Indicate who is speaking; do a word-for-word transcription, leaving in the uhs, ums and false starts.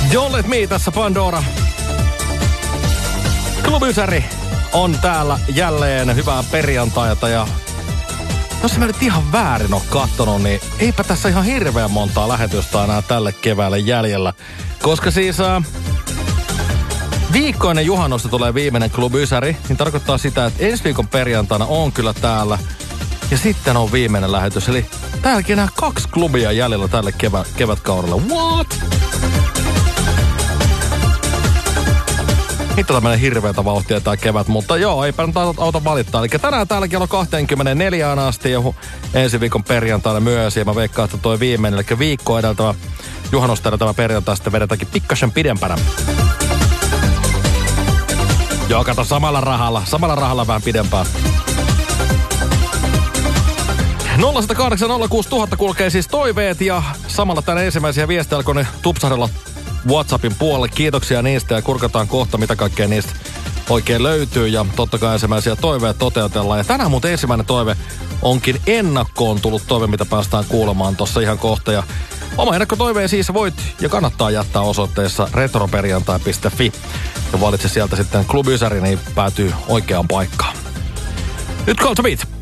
Speaker 1: Don't Let Me tässä Pandora. Club Ysäri on täällä jälleen. Hyvää perjantaita ja jos mä nyt ihan väärin oon kattonut, niin eipä tässä ihan hirveän montaa lähetystä enää tälle keväälle jäljellä. Koska siis äh, viikkoinen juhannosta tulee viimeinen Club Ysäri, niin tarkoittaa sitä, että ensi viikon perjantaina on kyllä täällä. Ja sitten on viimeinen lähetys, eli täälläkin enää kaksi klubia jäljellä tälle kevä, kevätkaudelle. What? Hitto tämmönen hirveätä vauhtia tää kevät, mutta joo, eipä nyt auta valittaa. Eli tänään täällä kello kaksikymmentäneljä asti ja ensi viikon perjantaina myös. Ja mä veikkaan, että toi viimeinen, eli viikko edeltävä juhannosta edeltävä perjantai sitten vedetäänkin pikkasen pidempänä. Joo, kato samalla rahalla, samalla rahalla vähän pidempään. nolla yksi nolla kahdeksan nolla kuusi nolla nolla nolla kulkee siis toiveet ja samalla tänne ensimmäisiä viestejä alkoi ne tupsahdella WhatsAppin puolelle. Kiitoksia niistä ja kurkataan kohta, mitä kaikkea niistä oikein löytyy. Ja totta kai ensimmäisiä toiveet toteutellaan. Ja tänään muuten ensimmäinen toive onkin ennakkoon tullut toive, mitä päästään kuulemaan tuossa ihan kohta. Ja oma ennakkotoiveen siis voit ja kannattaa jättää osoitteessa retroperjantai piste fi. Ja valitse sieltä sitten Club Ysäri, niin päätyy oikeaan paikkaan. Nyt Call to Beat.